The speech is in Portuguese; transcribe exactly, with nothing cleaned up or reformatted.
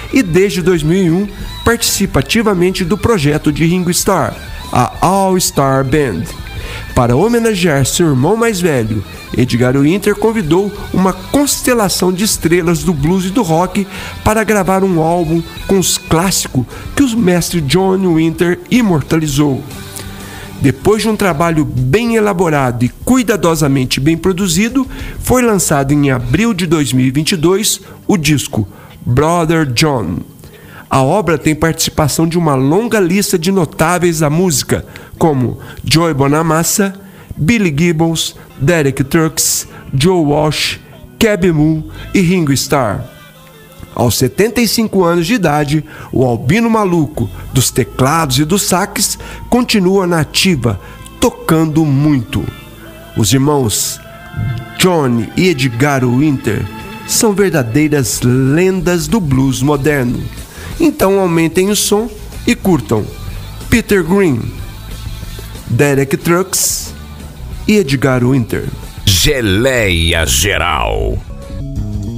e desde dois mil e um participa ativamente do projeto de Ringo Starr, a All Star Band. Para homenagear seu irmão mais velho, Edgar Winter convidou uma constelação de estrelas do blues e do rock para gravar um álbum com os clássicos que o mestre John Winter imortalizou. Depois de um trabalho bem elaborado e cuidadosamente bem produzido, foi lançado em abril de dois mil e vinte e dois o disco Brother John. A obra tem participação de uma longa lista de notáveis da música, como Joey Bonamassa, Billy Gibbons, Derek Trucks, Joe Walsh, Keb' Mo' e Ringo Starr. Aos setenta e cinco anos de idade, o albino maluco dos teclados e dos sax continua na ativa, tocando muito. Os irmãos John e Edgar Winter são verdadeiras lendas do blues moderno. Então aumentem o som e curtam Peter Green, Derek Trucks e Edgar Winter. Geleia Geral.